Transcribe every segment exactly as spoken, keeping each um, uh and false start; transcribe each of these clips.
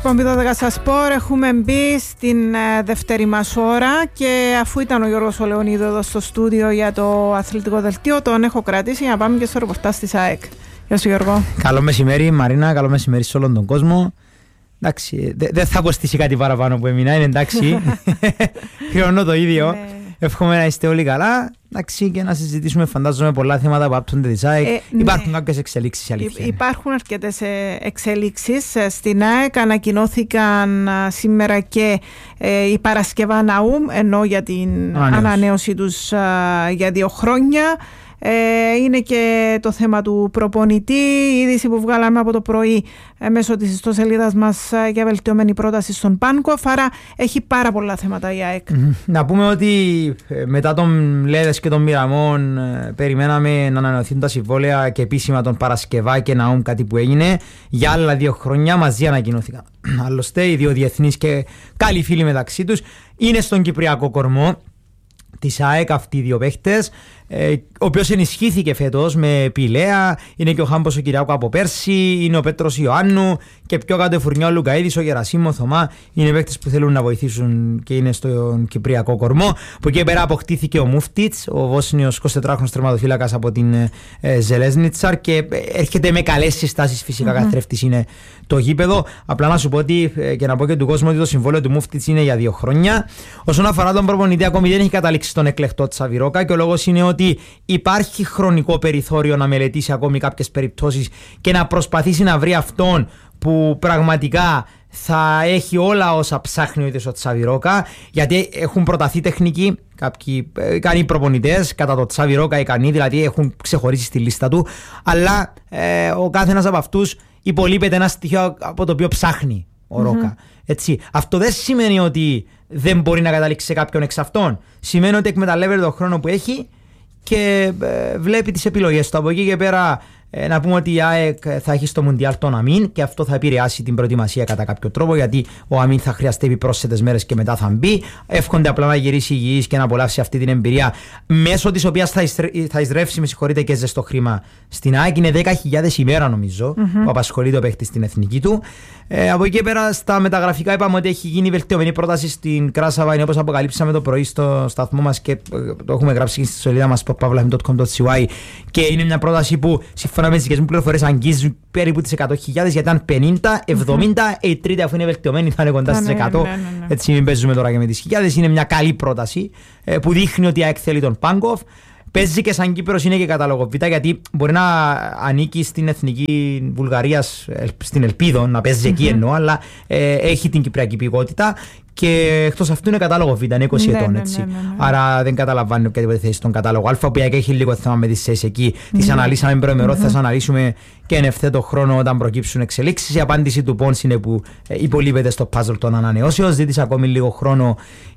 εκπομπή δώδεκα στα Σπορ. Έχουμε μπει στην ε, δεύτερη μας ώρα και αφού ήταν ο Γιώργος ο Λεωνίδου εδώ στο στούντιο για το αθλητικό δελτίο, τον έχω κρατήσει για να πάμε και στο ρεπορτάζ της ΑΕΚ. Γεια σου Γιώργο. Καλό μεσημέρι Μαρίνα, καλό μεσημέρι σε όλον τον κόσμο. Εντάξει, δεν δε θα κοστίσει κάτι παραπάνω που έμεινα, είναι εντάξει. Χρεώνω το ίδιο. Εύχομαι να είστε όλοι καλά. Εντάξει, και να συζητήσουμε, φαντάζομαι, πολλά θέματα που άπτονται της ΑΕΚ. Ε, υπάρχουν ναι. κάποιες εξελίξεις, αλήθεια. Υπάρχουν αρκετές εξελίξεις. Στην ΑΕΚ ανακοινώθηκαν σήμερα και ε, η Παρασκευά Ναούμ, ενώ για την ανανέωση, ανανέωση τους α, για δύο χρόνια. Ε, είναι και το θέμα του προπονητή, η είδηση που βγάλαμε από το πρωί ε, μέσω της ιστοσελίδας μας ε, για βελτιωμένη πρόταση στον Πάνκοφ, άρα έχει πάρα πολλά θέματα η ΑΕΚ. Mm-hmm. Να πούμε ότι ε, μετά τον Λέδες και τον Μιραμόν ε, περιμέναμε να ανανεωθούν τα συμβόλαια και επίσημα τον Παρασκευά και Ναούμ, κάτι που έγινε για άλλα δύο χρόνια, μαζί ανακοινώθηκαν. Άλλωστε οι δύο διεθνείς και καλοί φίλοι μεταξύ τους είναι στον Κυπριακό κορμό της ΑΕΚ αυτοί οι δύο παίχτες, ε, ο οποίος ενισχύθηκε φέτος με Πηλαία, είναι και ο Χάμπος ο Κυριάκου από πέρσι, είναι ο Πέτρος Ιωάννου και πιο κάτω Φουρνιά ο Λουκαίδης, ο Γερασίμο, ο Θωμά, είναι παίχτες που θέλουν να βοηθήσουν και είναι στον Κυπριακό κορμό. Από εκεί πέρα αποκτήθηκε ο Μούφτιτς, ο Βόσνιος εικοσιτετράχρονος τερματοφύλακας από την ε, Ζελέσνιτσαρ και έρχεται με καλές συστάσεις φυσικά, mm-hmm. καθρέφτης είναι το γήπεδο. Απλά να σου πω ότι, ε, και να πω και του κόσμου ότι το συμβόλαιο του Μούφτιτς είναι για δύο χρόνια. Όσον αφορά τον προπονητή, ακόμη δεν έχει καταλήξει στον εκλεκτό Τσαβιρόκα και ο λόγος είναι ότι υπάρχει χρονικό περιθώριο να μελετήσει ακόμη κάποιες περιπτώσεις και να προσπαθήσει να βρει αυτόν που πραγματικά θα έχει όλα όσα ψάχνει ο ίδιος ο Τσαβιρόκα, γιατί έχουν προταθεί τεχνικοί, κάποιοι ικανοί προπονητές κατά το Τσαβιρόκα ικανοί, δηλαδή έχουν ξεχωρίσει στη λίστα του, αλλά ε, ο κάθε ένας από αυτούς υπολείπεται ένα στοιχείο από το οποίο ψάχνει ο Ρόκα. Mm-hmm. Έτσι. Αυτό δεν σημαίνει ότι δεν μπορεί να καταλήξει σε κάποιον εξ αυτών. Σημαίνει ότι εκμεταλλεύεται τον χρόνο που έχει και ε, βλέπει τις επιλογές του. Από εκεί και πέρα ε, να πούμε ότι η ΑΕΚ θα έχει στο Μουντιάλ τον Αμίν και αυτό θα επηρεάσει την προετοιμασία κατά κάποιο τρόπο, γιατί ο Αμίν θα χρειαστεί επιπρόσθετες μέρες και μετά θα μπει. Εύχονται απλά να γυρίσει υγιής και να απολαύσει αυτή την εμπειρία, μέσω της οποίας θα, ειστρε... θα εισρεύσει, με συγχωρείτε, και ζεστό χρήμα στην ΑΕΚ. Είναι δέκα χιλιάδες ημέρα νομίζω mm-hmm. που απασχολεί το παίχτη στην εθνική του. Ε, από εκεί πέρα στα μεταγραφικά είπαμε ότι έχει γίνει βελτιωμένη πρόταση στην Κράσαβα, είναι όπως αποκαλύψαμε το πρωί στο σταθμό μας και το έχουμε γράψει στη σελίδα μας sportpavlafm dot com dot c y, και είναι μια πρόταση που σύμφωνα με τις δικές μου πληροφορίες αγγίζει περίπου τις εκατό χιλιάδες, γιατί ήταν πενήντα, εβδομήντα, η τρίτη αφού είναι βελτιωμένη θα είναι κοντά στις εκατό, ναι, ναι, ναι, ναι. Έτσι μην παίζουμε τώρα και με τις χιλιάδες. Είναι μια καλή πρόταση ε, που δείχνει ότι η ΑΕΚ θέλει τον Πάνκοφ. Παίζει και σαν Κύπρος, είναι και κατάλογο Β, γιατί μπορεί να ανήκει στην εθνική Βουλγαρίας, στην Ελπίδο, να παίζει mm-hmm. εκεί εννοώ, αλλά ε, έχει την κυπριακή ποιότητα και εκτός αυτού είναι κατάλογο Β, είναι είκοσι ετών, έτσι. Ναι, ναι, ναι, ναι. Άρα δεν καταλαβαίνει οποιαδήποτε θέση στον κατάλογο Α, που έχει λίγο θέμα με τις θέσεις εκεί. Mm-hmm. Τις αναλύσαμε προημερό, mm-hmm. θα τις αναλύσουμε και εν ευθέτω χρόνο όταν προκύψουν εξελίξεις. Η απάντηση του Πόνς είναι που υπολείπεται στο puzzle των ανανεώσεων. Ζήτησε ακόμη λίγο χρόνο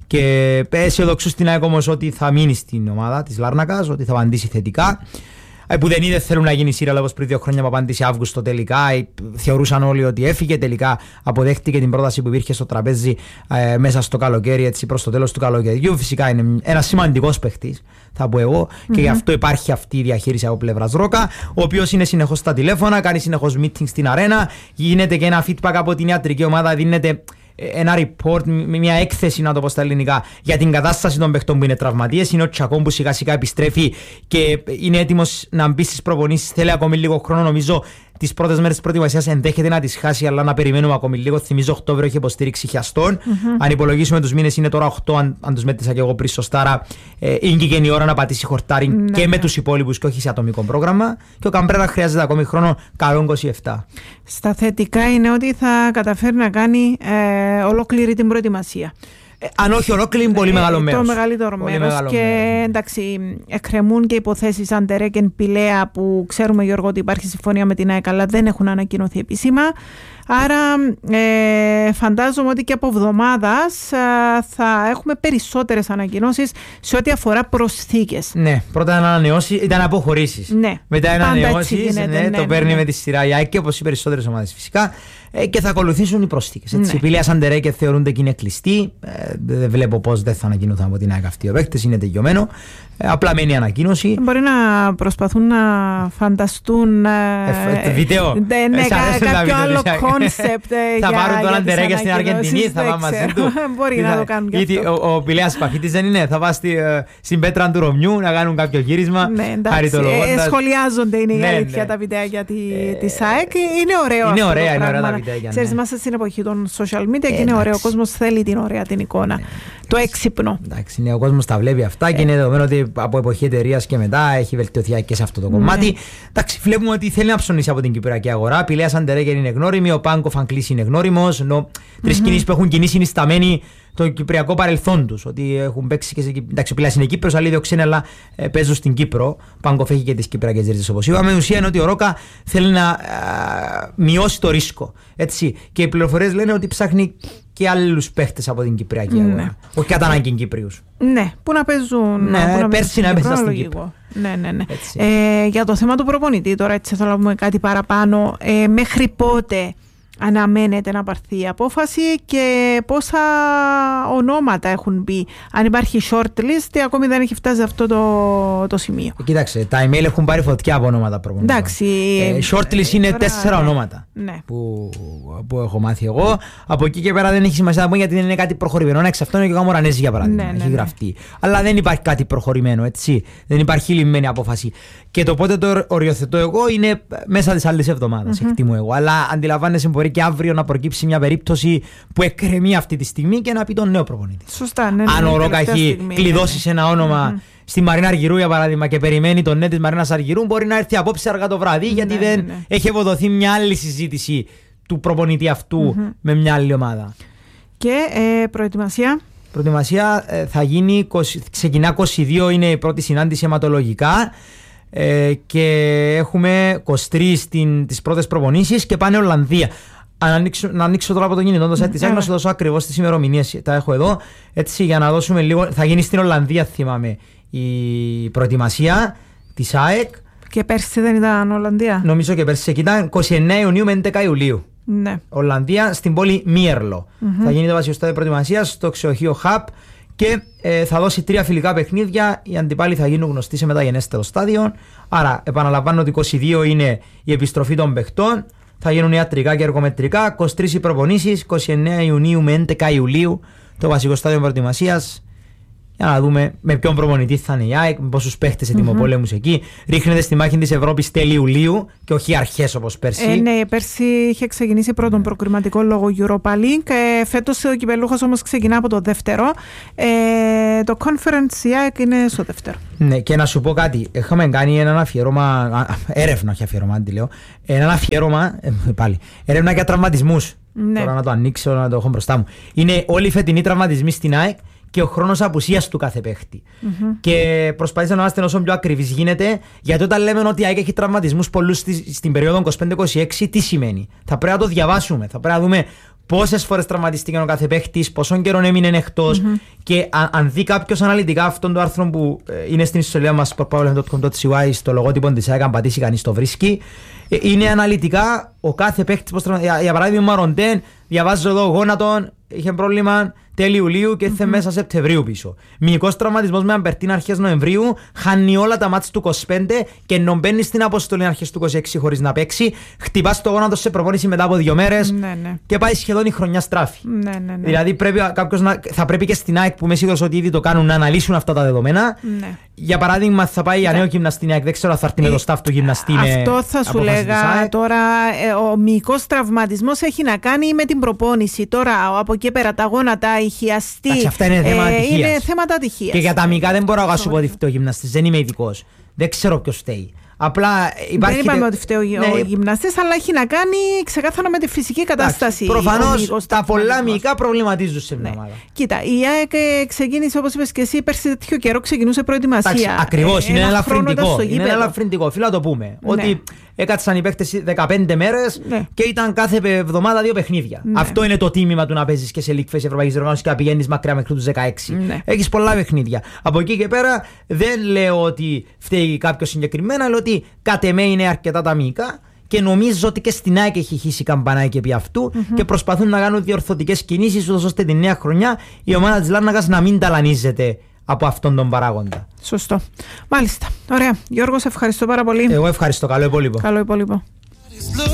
και αισιοδοξού στην ΑΕΚ όμως ότι θα μείνει στην ομάδα της Λάρνακας, ότι θα απαντήσει θετικά. Που δεν είδε θέλουν να γίνει σειρά, όπως πριν δύο χρόνια που απάντησε Αύγουστο τελικά. Θεωρούσαν όλοι ότι έφυγε. Τελικά αποδέχτηκε την πρόταση που υπήρχε στο τραπέζι ε, μέσα στο καλοκαίρι, έτσι προς το τέλος του καλοκαιριού. Φυσικά είναι ένα σημαντικός παίχτης, θα πω εγώ, mm-hmm. και γι' αυτό υπάρχει αυτή η διαχείριση από πλευράς Ρόκα, ο οποίος είναι συνεχώς στα τηλέφωνα, κάνει συνεχώς meeting στην αρένα, γίνεται και ένα feedback από την ιατρική ομάδα, δίνεται ένα report, μια έκθεση, να το πω στα ελληνικά, για την κατάσταση των παιχτών που είναι τραυματίες. Είναι ο Τσακόν που σιγά σιγά επιστρέφει και είναι έτοιμος να μπει στις προπονήσεις. Θέλει ακόμη λίγο χρόνο, νομίζω. Τις πρώτες μέρες της προετοιμασίας ενδέχεται να τις χάσει, αλλά να περιμένουμε ακόμη λίγο. Θυμίζω Οκτώβριο έχει υποστήριξη χιαστών. Mm-hmm. Αν υπολογίσουμε τους μήνες, είναι τώρα οκτώ, αν, αν τους μέτρησα και εγώ πριν σωστά. Ε, είναι και η ώρα να πατήσει χορτάρι mm-hmm. και με τους υπόλοιπους και όχι σε ατομικό πρόγραμμα. Και ο Καμπρέρα χρειάζεται ακόμη χρόνο, καλό είκοσι επτά. Στα θετικά είναι ότι θα καταφέρει να κάνει ε, ολόκληρη την προετοιμασία. Ε, αν όχι ολόκληρη, είναι πολύ μεγάλο μέρος. Το μεγαλύτερο μέρος. Και μέρος. Εντάξει, εκκρεμούν και υποθέσεις Αντερέκεν Πηλαία που ξέρουμε, Γιώργο, ότι υπάρχει συμφωνία με την ΑΕΚ, αλλά δεν έχουν ανακοινωθεί επίσημα. Άρα ε, φαντάζομαι ότι και από εβδομάδας ε, θα έχουμε περισσότερες ανακοινώσεις σε ό,τι αφορά προσθήκες. Ναι, πρώτα ανανεώσεις, ήταν αποχωρήσεις. Ναι. Μετά ανανεώσεις, ναι, ναι, το ναι, παίρνει ναι. με τη σειρά η ΑΕΚ και όπως οι περισσότερες ομάδες φυσικά. Ε, και θα ακολουθήσουν οι προσθήκες. Ναι. Οι Πηλέας Αντερέκεν θεωρούνται και είναι κλειστοί. Ε, δεν βλέπω πώς δεν θα ανακοινωθούν από την ΑΕΚ αυτοί οι παίκτες, είναι τελειωμένο. Ε, απλά μένει η ανακοίνωση. Μπορεί να προσπαθούν να φανταστούν ε, βίντεο. Ναι, κάποιο άλλο κόνσεπτ. Θα πάρουν τον Αντερέγια στην Αργεντινή, θα πάμε μαζί του. Μπορεί να το κάνουν και αυτό. Ο Πηλέας Παχίτης δεν είναι, θα πάει στην πέτρα του Ρωμιού να κάνουν κάποιο γύρισμα. Σχολιάζονται, είναι η αλήθεια, τα βιντεάκια της ΑΕΚ. Είναι ωραίο αυτό. Είναι ωραία, είναι ωραία τα βιντεάκια. Ξέρεις, είμαστε στην εποχή των social media και είναι ωραίο. Ο κόσμος θέλει την ωραία την εικόνα. Το έξυπνο. Εντάξει, ναι, ο κόσμος τα βλέπει αυτά και είναι δεδομένο ότι από εποχή εταιρείας και μετά έχει βελτιωθεί και σε αυτό το κομμάτι. Εντάξει, βλέπουμε ότι θέλει να ψωνίσει από την κυπριακή αγορά. Πηλέας Αντερέγερ είναι γνώριμη, ο Πάγκοφ αν κλείσει είναι γνώριμος. Τρεις κινήσεις που έχουν κινήσει είναι σταμένοι το κυπριακό παρελθόν τους. Ότι έχουν παίξει και σε Κύπρο. Εντάξει, Πηλέας είναι Κύπρος, αλλά οι δύο ξένοι αλλά παίζουν στην Κύπρο. Πάγκοφ έχει και τις κυπριακές ρίζες όπως είπαμε. Η ουσία είναι ότι ο Ρόκα θέλει να α, μειώσει το ρίσκο. Έτσι. Και οι πληροφορίες λένε ότι ψάχνει και άλλους παίχτες από την κυπριακή αγορά. Ναι. Όχι κατά ανάγκη Κύπριους. Ναι, που να παίζουν. Ναι, να πέρσι να έπαιζαν στην Κύπρο. Ναι, ναι, ναι. Ε, για το θέμα του προπονητή, τώρα έτσι θέλω να πούμε κάτι παραπάνω. Ε, μέχρι πότε αναμένεται να πάρθει η απόφαση και πόσα ονόματα έχουν μπει? Αν υπάρχει shortlist, ακόμη δεν έχει φτάσει αυτό το, το σημείο. Ε, κοίταξε, τα email έχουν πάρει φωτιά από ονόματα προπονητών. Εντάξει. Ε, shortlist είναι τέσσερα ναι. ονόματα ναι. που, που έχω μάθει εγώ. Από εκεί και πέρα δεν έχει σημασία να πω γιατί δεν είναι κάτι προχωρημένο. Εξ αυτών είναι και ο Καμορανέζη για παράδειγμα. Ναι, ναι, έχει ναι. γραφτεί. Αλλά δεν υπάρχει κάτι προχωρημένο, έτσι. Δεν υπάρχει λυμμένη απόφαση. Και το πότε το οριοθετώ εγώ είναι μέσα τη άλλη εβδομάδα, mm-hmm. εκτιμώ εγώ. Αλλά αντιλαμβάνεσαι, μπορεί και αύριο να προκύψει μια περίπτωση που εκκρεμεί αυτή τη στιγμή και να πει τον νέο προπονητή. Σωστά, ναι, ναι, αν ναι, ο Ρόκα έχει στιγμή, κλειδώσει ναι, ναι. σε ένα όνομα mm-hmm. στη Μαρίνα Αργυρού για παράδειγμα και περιμένει τον ναι τη Μαρίνα Αργυρού, μπορεί να έρθει απόψε αργά το βράδυ ναι, γιατί ναι, δεν ναι. έχει ευοδοθεί μια άλλη συζήτηση του προπονητή αυτού mm-hmm. με μια άλλη ομάδα. Και ε, προετοιμασία. Προετοιμασία ε, θα γίνει, είκοσι, ξεκινά είκοσι δύο, είναι η πρώτη συνάντηση αιματολογικά. Ε, και έχουμε είκοσι τρεις την, τις πρώτες προπονήσεις και πάνε Ολλανδία. Αν ανοίξω, να ανοίξω τώρα από το κινητό το site της ΑΕΚ να σου δώσω ακριβώς τις ημερομηνίες. Τα έχω εδώ. Έτσι για να δώσουμε λίγο. Θα γίνει στην Ολλανδία, θυμάμαι, η προετοιμασία της ΑΕΚ. Και πέρσι δεν ήταν Ολλανδία. Νομίζω και πέρσι. Εκεί ήταν είκοσι εννέα Ιουνίου με έντεκα Ιουλίου. Ναι. Ολλανδία στην πόλη Μίερλο. Mm-hmm. Θα γίνει το βασικό στάδιο προετοιμασίας στο ξενοδοχείο Χαπ. Και ε, θα δώσει τρία φιλικά παιχνίδια. Οι αντιπάλοι θα γίνουν γνωστοί σε μεταγενέστερο στάδιο. Άρα, επαναλαμβάνω ότι είκοσι δύο είναι η επιστροφή των παιχτών. Θα γίνουν ιατρικά και εργομετρικά. είκοσι τρεις οι προπονήσεις. είκοσι εννέα Ιουνίου με έντεκα Ιουλίου το βασικό στάδιο προετοιμασίας. Για να δούμε με ποιον προπονητή θα είναι η ΑΕΚ, με πόσους παίχτες ετοιμοπόλεμους mm-hmm. εκεί. Ρίχνεται στη μάχη της Ευρώπης τέλη Ιουλίου και όχι αρχές όπως πέρσι. Ε, ναι, πέρσι είχε ξεκινήσει πρώτον προκριματικό λόγω Europa League. Ε, φέτος ο κυπελούχος όμως ξεκινά από το δεύτερο. Ε, το Conference η ΑΕΚ είναι στο δεύτερο. Ναι, και να σου πω κάτι. Είχαμε κάνει έναν αφιέρωμα, έρευνα, όχι αφιέρωμα, αντί λέω. Έναν αφιέρωμα, ε, πάλι, έρευνα για τραυματισμούς. Ναι. Τώρα να το ανοίξω, να το έχω μπροστά μου. Είναι όλοι οι φετινοί τραυματισμοί στην ΑΕΚ και ο χρόνος απουσίας του κάθε παίχτη. Mm-hmm. Και προσπαθήσαμε να είμαστε όσο πιο ακριβείς γίνεται, γιατί όταν λέμε ότι η ΑΕΚ έχει τραυματισμούς πολλούς στη, στην περίοδο είκοσι πέντε είκοσι έξι, τι σημαίνει? Θα πρέπει να το διαβάσουμε, θα πρέπει να δούμε πόσες φορές τραυματίστηκε ο κάθε παίχτης, πόσον καιρό έμεινε εκτός. Mm-hmm. Και αν, αν δει κάποιος αναλυτικά αυτόν το άρθρο που ε, είναι στην ιστοσελίδα μας sport power dot com dot c y στο λογότυπο της ΑΕΚ, αν πατήσει κανείς το βρίσκει. Ε, είναι αναλυτικά ο κάθε παίχτης. Για, για παράδειγμα, Ροντέν, διαβάζω εδώ γόνατον, είχε πρόβλημα τέλη Ιουλίου και ήρθε mm-hmm. μέσα Σεπτεμβρίου πίσω. Μυϊκός τραυματισμός με Αμπερτίν αρχές Νοεμβρίου, χάνει όλα τα μάτς του είκοσι πέντε και ενώ μπαίνει στην αποστολή αρχές του είκοσι έξι χωρίς να παίξει, χτυπάς το γόνατο σε προπόνηση μετά από δύο μέρες ναι, ναι. και πάει σχεδόν η χρονιά στράφη. Ναι, ναι, ναι. Δηλαδή πρέπει, να, θα πρέπει και στην ΑΕΚ που είμαι σίγουρος ότι ήδη το κάνουν να αναλύσουν αυτά τα δεδομένα. Ναι. Για παράδειγμα, θα πάει για νέο γυμναστή στην ΑΕΚ, δεν ξέρω αν θα έρθει με το staff του γυμναστή. Αυτό θα σου λέγα τώρα. Ο μυϊκός τραυματισμός έχει να κάνει με την προπόνηση. Τώρα από εκεί πέρα τα γόνατα, η χιαστή. Εντάξει, αυτά είναι θέματα ε, ατυχίας. Είναι θέματα ατυχίας. Και για τα μυϊκά δεν μπορώ να σου πω ότι φταίει ο γυμναστής, δεν είμαι ειδικός. Δεν ξέρω ποιος φταίει. Απλά υπάρχει. Δεν είπαμε ότι φταίει ναι. ο γυμναστής, αλλά έχει να κάνει ξεκάθαρα με τη φυσική κατάσταση. Προφανώς τα πολλά μυϊκά προβληματίζουν σε μια ναι. ομάδα. Κοίτα, η ΑΕΚ ξεκίνησε, όπως είπες και εσύ, πέρσι τέτοιο καιρό ξεκινούσε προετοιμασία. Ακριβώς, ε, είναι ένα ελαφρυντικό. Είναι ένα ελαφρυντικό. Φίλα το πούμε. Ναι. Ότι έκατσαν οι παίκτες δεκαπέντε μέρες ναι. και ήταν κάθε εβδομάδα δύο παιχνίδια. Ναι. Αυτό είναι το τίμημα του να παίζεις και σε League Phase Ευρωπαϊκής Διοργάνωσης και να πηγαίνεις μακριά μέχρι τους δεκαέξι. Ναι. Έχεις πολλά παιχνίδια. Από εκεί και πέρα δεν λέω ότι φταίει κάποιο συγκεκριμένα, αλλά ότι κατ' εμέ είναι αρκετά τα μυϊκά και νομίζω ότι και στην ΑΕΚ έχει χύσει καμπανάκι επί αυτού mm-hmm. και προσπαθούν να κάνουν διορθωτικές κινήσεις ώστε τη νέα χρονιά η ομάδα της Λάρνακας να μην ταλανίζεται από αυτόν τον παράγοντα. Σωστό. Μάλιστα. Ωραία. Γιώργο, σε ευχαριστώ πάρα πολύ. Εγώ ευχαριστώ. Καλό υπόλοιπο. Καλό υπόλοιπο.